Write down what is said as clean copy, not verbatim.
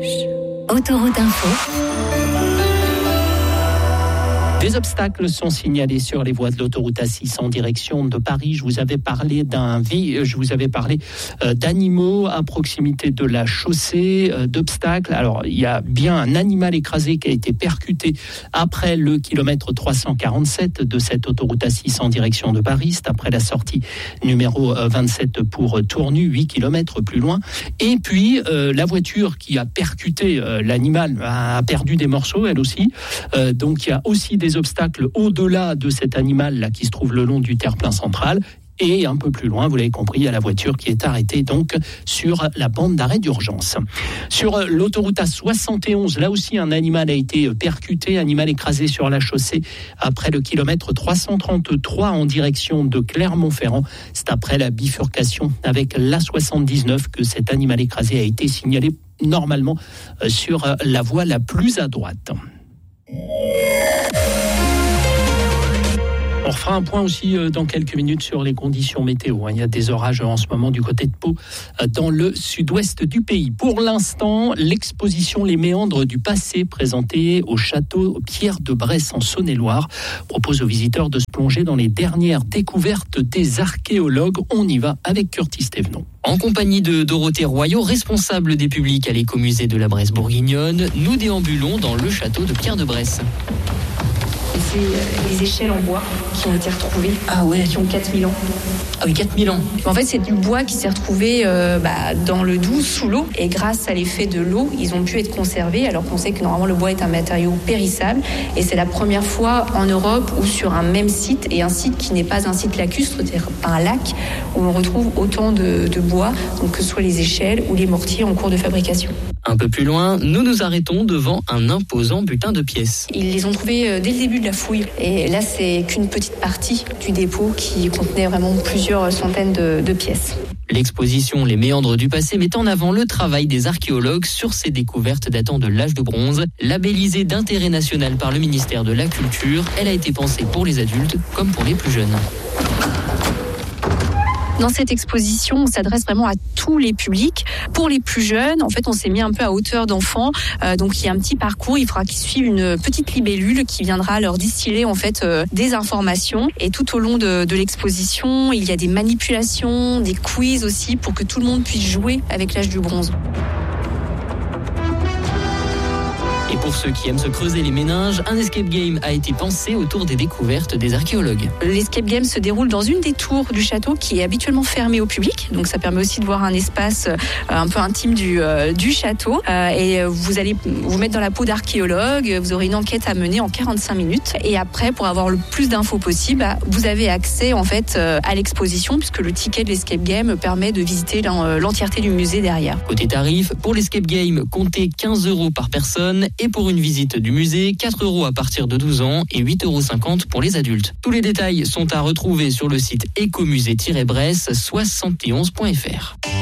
Autoroute Info. Des obstacles sont signalés sur les voies de l'autoroute A6 en direction de Paris. Je vous avais parlé d'animaux à proximité de la chaussée, d'obstacles. Alors, il y a bien un animal écrasé qui a été percuté après le kilomètre 347 de cette autoroute A6 en direction de Paris. C'est après la sortie numéro 27 pour Tournu, 8 kilomètres plus loin. Et puis, la voiture qui a percuté l'animal a perdu des morceaux, elle aussi. Donc, il y a aussi des obstacles au-delà de cet animal là qui se trouve le long du terre-plein central. Et un peu plus loin, vous l'avez compris, il y a la voiture qui est arrêtée donc sur la bande d'arrêt d'urgence. Sur l'autoroute A71, là aussi un animal a été percuté, animal écrasé sur la chaussée après le kilomètre 333 en direction de Clermont-Ferrand. C'est après la bifurcation avec l'A79 que cet animal écrasé a été signalé normalement sur la voie la plus à droite. On refera un point aussi dans quelques minutes sur les conditions météo. Il y a des orages en ce moment du côté de Pau, dans le sud-ouest du pays. Pour l'instant, l'exposition Les Méandres du passé, présentée au château Pierre de Bresse en Saône-et-Loire, propose aux visiteurs de se plonger dans les dernières découvertes des archéologues. On y va avec Curtis Thévenon. En compagnie de Dorothée Royaux, responsable des publics à l'écomusée de la Bresse bourguignonne, nous déambulons dans le château de Pierre de Bresse. C'est les échelles en bois qui ont été retrouvées, qui ont 4000 ans. Ah oui, 4000 ans. En fait, c'est du bois qui s'est retrouvé dans le Doubs, sous l'eau. Et grâce à l'effet de l'eau, ils ont pu être conservés, alors qu'on sait que normalement le bois est un matériau périssable. Et c'est la première fois en Europe où sur un même site, et un site qui n'est pas un site lacustre, c'est-à-dire pas un lac, où on retrouve autant de bois, donc que ce soit les échelles ou les mortiers en cours de fabrication. Un peu plus loin, nous nous arrêtons devant un imposant butin de pièces. Ils les ont trouvés dès le début de la fouille. Et là, c'est qu'une petite partie du dépôt qui contenait vraiment plusieurs centaines de pièces. L'exposition Les Méandres du passé met en avant le travail des archéologues sur ces découvertes datant de l'âge de bronze. Labellisée d'intérêt national par le ministère de la Culture, elle a été pensée pour les adultes comme pour les plus jeunes. Dans cette exposition, on s'adresse vraiment à tous les publics. Pour les plus jeunes, en fait, on s'est mis un peu à hauteur d'enfants. Donc, il y a un petit parcours. Il faudra qu'ils suivent une petite libellule qui viendra leur distiller en fait des informations. Et tout au long de l'exposition, il y a des manipulations, des quiz aussi pour que tout le monde puisse jouer avec l'âge du bronze. Et pour ceux qui aiment se creuser les méninges, un escape game a été pensé autour des découvertes des archéologues. L'escape game se déroule dans une des tours du château qui est habituellement fermée au public. Donc ça permet aussi de voir un espace un peu intime du château. Et vous allez vous mettre dans la peau d'archéologue. Vous aurez une enquête à mener en 45 minutes. Et après, pour avoir le plus d'infos possible, vous avez accès en fait à l'exposition puisque le ticket de l'escape game permet de visiter l'entièreté du musée derrière. Côté tarif, pour l'escape game, comptez 15 € par personne. Et pour une visite du musée, 4 € à partir de 12 ans et 8,50 € pour les adultes. Tous les détails sont à retrouver sur le site écomusée-bresse71.fr.